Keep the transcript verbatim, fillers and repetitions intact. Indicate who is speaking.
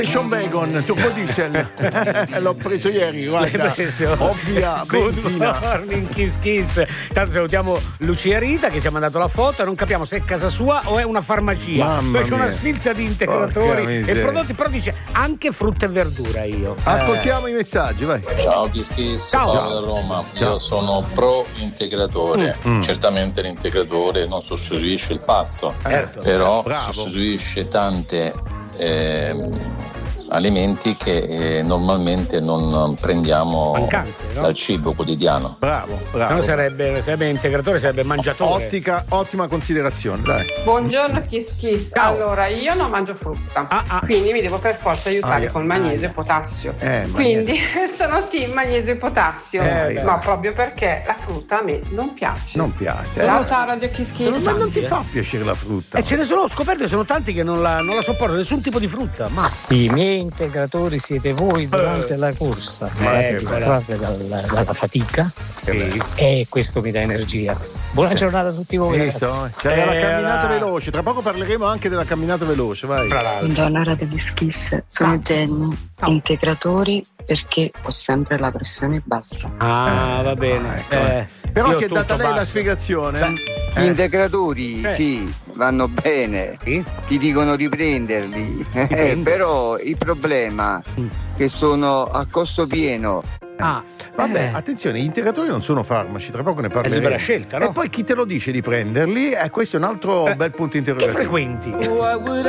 Speaker 1: Sean Bacon, Turbo Diesel. L'ho preso ieri, guarda.
Speaker 2: Preso.
Speaker 1: Ovvia benzina.
Speaker 2: Good morning, kiss kiss. Tanto salutiamo Lucia Rita che ci ha mandato la foto e non capiamo se è casa sua o è una farmacia.
Speaker 1: Mamma
Speaker 2: Poi c'è una
Speaker 1: mia.
Speaker 2: sfilza di integratori
Speaker 1: Porca
Speaker 2: e
Speaker 1: miseria.
Speaker 2: prodotti, però dice anche frutta e verdura io.
Speaker 1: Ascoltiamo i messaggi, vai.
Speaker 3: Ciao Kiss Kiss,
Speaker 2: Ciao.
Speaker 3: Paolo da Roma.
Speaker 1: Ciao.
Speaker 3: Io sono pro integratore.
Speaker 1: Mm.
Speaker 3: Certamente l'integratore non sostituisce il pasto,
Speaker 2: Certo.
Speaker 3: però
Speaker 1: Bravo.
Speaker 3: sostituisce tante ehm, alimenti che eh, normalmente non prendiamo
Speaker 2: Mancanze, no?
Speaker 3: dal cibo quotidiano.
Speaker 1: Bravo,
Speaker 2: No,
Speaker 1: bravo.
Speaker 2: sarebbe, sarebbe integratore, sarebbe mangiatore.
Speaker 1: Ottica, ottima considerazione, dai.
Speaker 4: Buongiorno Kiss Kiss.
Speaker 2: Ciao.
Speaker 4: Allora, io non mangio frutta,
Speaker 2: Ah, ah.
Speaker 4: quindi mi devo per forza aiutare
Speaker 1: Ah,
Speaker 4: col magnesio e potassio.
Speaker 1: Eh,
Speaker 4: Quindi sono team magnesio e potassio,
Speaker 1: Eh,
Speaker 4: ma proprio perché la frutta a me non piace.
Speaker 1: Non piace.
Speaker 4: Ciao ciao Radio Kiss Kiss.
Speaker 1: Ma non ti
Speaker 2: eh.
Speaker 1: fa piacere la frutta?
Speaker 2: E ce ne sono, ho scoperto che sono tanti che non la, non la sopportano, nessun tipo di frutta. Ma
Speaker 5: I miei integratori siete voi durante la corsa,
Speaker 2: Ma
Speaker 5: eh,
Speaker 2: che
Speaker 5: distrarre dalla, dalla fatica
Speaker 1: Sì.
Speaker 5: e questo mi dà energia. Buona giornata a tutti voi.
Speaker 1: Hai
Speaker 5: Ragazzi.
Speaker 1: visto? C'è la
Speaker 2: Eh,
Speaker 1: camminata
Speaker 2: la-
Speaker 1: veloce. Tra poco parleremo anche della camminata veloce, vai.
Speaker 2: tra l'altro.
Speaker 6: Buongiorno Radio Kiss Kiss, sono Jenny. Integratori perché ho sempre la pressione bassa.
Speaker 2: Ah, va
Speaker 1: Ah,
Speaker 2: bene.
Speaker 1: ecco.
Speaker 2: Eh,
Speaker 1: Però
Speaker 2: io
Speaker 1: si è
Speaker 2: tutto
Speaker 1: data lei la
Speaker 2: basta.
Speaker 1: spiegazione.
Speaker 7: Gli
Speaker 1: Eh.
Speaker 7: integratori
Speaker 2: Eh.
Speaker 7: sì, vanno bene,
Speaker 2: Sì?
Speaker 7: ti dicono di prenderli, eh,
Speaker 2: prendo.
Speaker 7: però il problema
Speaker 2: Mm.
Speaker 7: è che sono a costo pieno.
Speaker 2: Ah,
Speaker 1: Vabbè,
Speaker 2: eh.
Speaker 1: attenzione, gli integratori non sono farmaci, tra poco ne parleremo.
Speaker 2: libera scelta, no?
Speaker 1: E poi chi te lo dice di prenderli? Eh, questo è un altro
Speaker 2: Eh,
Speaker 1: bel punto
Speaker 2: Che
Speaker 1: interrogativo.
Speaker 2: frequenti?
Speaker 8: What would